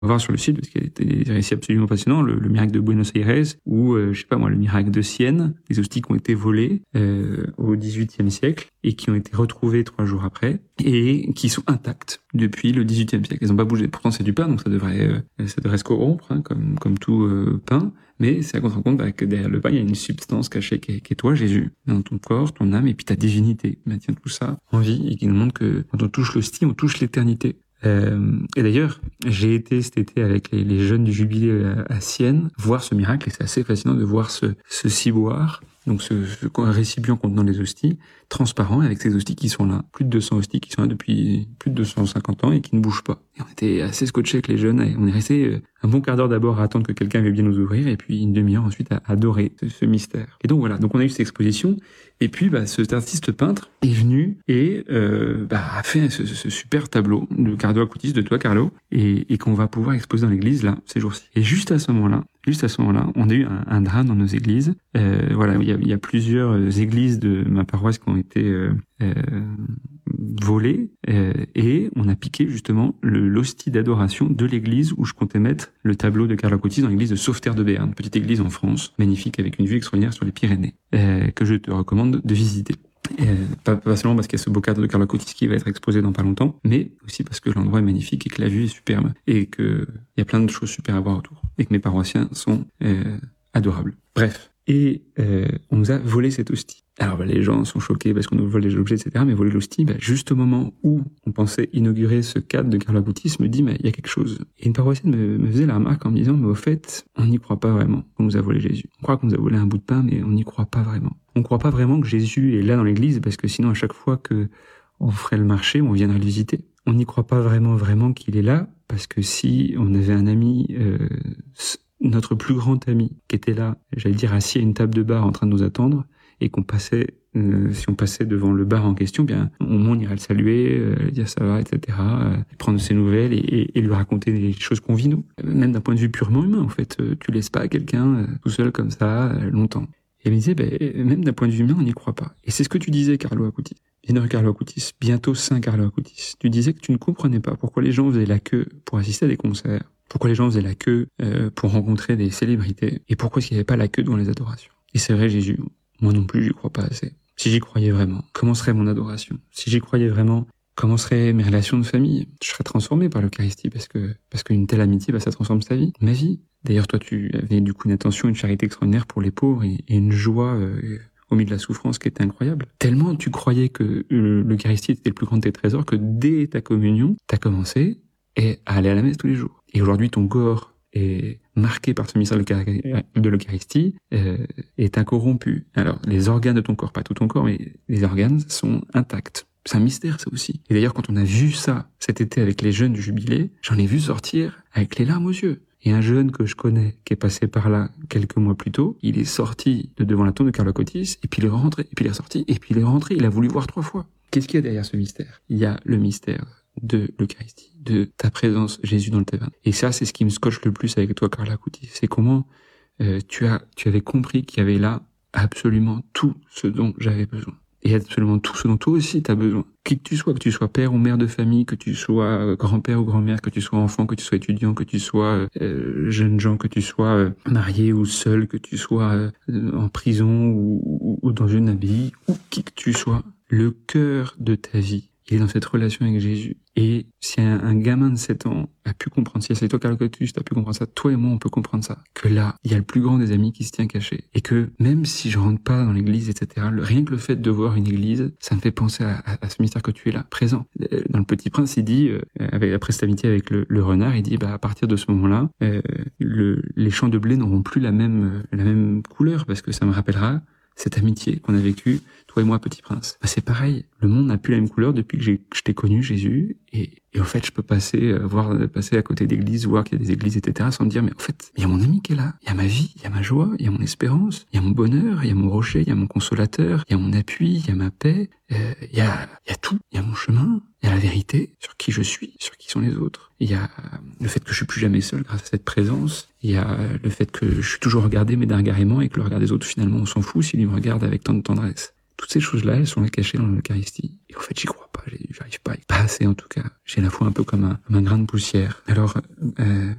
On va voir sur le site, parce qu'il y a des récits absolument passionnants, le miracle de Buenos Aires, ou, je sais pas moi, le miracle de Sienne, des hosties qui ont été volées au XVIIIe siècle, et qui ont été retrouvées 3 jours après, et qui sont intactes depuis le XVIIIe siècle. Elles n'ont pas bougé. Pourtant, c'est du pain, donc ça devrait se corrompre, hein, comme tout pain, mais c'est à qu'on se rend compte que derrière le pain, il y a une substance cachée qui est toi, Jésus, dans ton corps, ton âme, et puis ta divinité, qui maintient tout ça en vie, et qui nous montre que quand on touche l'hostie, on touche l'éternité. Et d'ailleurs, j'ai été cet été avec les jeunes du Jubilé à Sienne voir ce miracle, et c'est assez fascinant de voir ce ciboire, donc ce récipient contenant les hosties, transparent, avec ces hosties qui sont là. Plus de 200 hosties qui sont là depuis plus de 250 ans et qui ne bougent pas. Et on était assez scotchés avec les jeunes, et on est resté un bon quart d'heure d'abord à attendre que quelqu'un veuille bien nous ouvrir, et puis une demi-heure ensuite à adorer ce mystère. Et donc voilà, donc on a eu cette exposition, et puis cet artiste peintre est venu et a fait ce super tableau de Carlo Acutis, de toi Carlo, et qu'on va pouvoir exposer dans l'église là ces jours-ci. Et juste à ce moment-là, on a eu un drame dans nos églises. Voilà, il y a plusieurs églises de ma paroisse qui ont été volées, et on a piqué justement l'hostie d'adoration de l'église où je comptais mettre le tableau de Carlo Acutis, dans l'église de Sauveterre de Béarn, petite église en France, magnifique avec une vue extraordinaire sur les Pyrénées, que je te recommande de visiter. Pas seulement parce qu'il y a ce beau cadre de Carlo Acutis qui va être exposé dans pas longtemps, mais aussi parce que l'endroit est magnifique et que la vue est superbe et que il y a plein de choses super à voir autour et que mes paroissiens sont adorables. Bref. Et on nous a volé cette hostie. Alors les gens sont choqués parce qu'on nous vole des objets, etc. Mais voler l'hostie, juste au moment où on pensait inaugurer ce cadre de Carlo Acutis, me dit, mais il y a quelque chose. Et une paroissienne me faisait la remarque en me disant, mais au fait, on n'y croit pas vraiment qu'on nous a volé Jésus. On croit qu'on nous a volé un bout de pain, mais on n'y croit pas vraiment. On croit pas vraiment que Jésus est là dans l'église, parce que sinon à chaque fois que on ferait le marché, on viendrait le visiter. On n'y croit pas vraiment qu'il est là, parce que si on avait un ami, notre plus grand ami, qui était là, j'allais dire assis à une table de bar en train de nous attendre, et qu'on passait, si on passait devant le bar en question, bien, au moins on irait le saluer, dire ça va, etc., prendre ses nouvelles et lui raconter des choses qu'on vit, nous. Même d'un point de vue purement humain, en fait. Tu laisses pas quelqu'un tout seul comme ça, longtemps. Et il me disait, même d'un point de vue humain, on n'y croit pas. Et c'est ce que tu disais, Carlo Acutis. Bienheureux Carlo Acutis, bientôt Saint Carlo Acutis. Tu disais que tu ne comprenais pas pourquoi les gens faisaient la queue pour assister à des concerts, pourquoi les gens faisaient la queue pour rencontrer des célébrités, et pourquoi il n'y avait pas la queue devant les adorations. Et c'est vrai, Jésus, moi non plus, j'y crois pas assez. Si j'y croyais vraiment, comment serait mon adoration? Si j'y croyais vraiment, comment seraient mes relations de famille? Je serais transformé par l'Eucharistie, parce qu'une telle amitié, ça transforme sa vie, ma vie. D'ailleurs, toi, tu avais du coup une attention, une charité extraordinaire pour les pauvres, et une joie au milieu de la souffrance qui était incroyable. Tellement tu croyais que l'Eucharistie était le plus grand de tes trésors, que dès ta communion, t'as commencé à aller à la messe tous les jours. Et aujourd'hui, ton corps est marqué par ce mystère de l'Eucharistie, est incorrompu. Alors, les organes de ton corps, pas tout ton corps, mais les organes sont intacts. C'est un mystère, ça aussi. Et d'ailleurs, quand on a vu ça cet été avec les jeunes du Jubilé, j'en ai vu sortir avec les larmes aux yeux. Et un jeune que je connais, qui est passé par là quelques mois plus tôt, il est sorti de devant la tombe de Carlo Acutis, et puis il est rentré, et puis il est ressorti, et puis il est rentré, il a voulu voir 3 fois. Qu'est-ce qu'il y a derrière ce mystère? Il y a le mystère de l'Eucharistie, de ta présence, Jésus, dans le taverne. Et ça, c'est ce qui me scotche le plus avec toi, Carlo Acutis. C'est comment tu avais compris qu'il y avait là absolument tout ce dont j'avais besoin. Et absolument tout ce dont toi aussi t'as besoin. Qui que tu sois père ou mère de famille, que tu sois grand-père ou grand-mère, que tu sois enfant, que tu sois étudiant, que tu sois jeune gens, que tu sois marié ou seul, que tu sois en prison ou dans une abbaye, ou qui que tu sois, le cœur de ta vie, il est dans cette relation avec Jésus. Et si un gamin de 7 ans a pu comprendre, si c'est toi, Carlo Acutis, t'as pu comprendre ça, toi et moi, on peut comprendre ça. Que là, il y a le plus grand des amis qui se tient caché. Et que même si je rentre pas dans l'église, etc., rien que le fait de voir une église, ça me fait penser à ce mystère que tu es là, présent. Dans le Petit Prince, il dit, après cette amitié avec le renard, il dit, à partir de ce moment-là, les champs de blé n'auront plus la même couleur, parce que ça me rappellera cette amitié qu'on a vécue, toi et moi, Petit Prince. C'est pareil. Le monde n'a plus la même couleur depuis que je t'ai connu, Jésus. Et en fait, je peux passer à côté d'églises, voir qu'il y a des églises, etc., sans me dire, mais en fait, il y a mon ami qui est là. Il y a ma vie, il y a ma joie, il y a mon espérance, il y a mon bonheur, il y a mon rocher, il y a mon consolateur, il y a mon appui, il y a ma paix, il y a tout. Il y a mon chemin, il y a la vérité sur qui je suis, sur qui sont les autres. Il y a le fait que je suis plus jamais seul grâce à cette présence. Il y a le fait que je suis toujours regardé, mais d'un regard aimant, et que le regard des autres, finalement, on s'en fout s'ils me regardent avec tant de tendresse. toutes ces choses-là, elles sont là cachées dans l'Eucharistie. Et en fait, j'y crois pas, j'arrive pas assez en tout cas. J'ai la foi un peu comme un grain de poussière. Alors,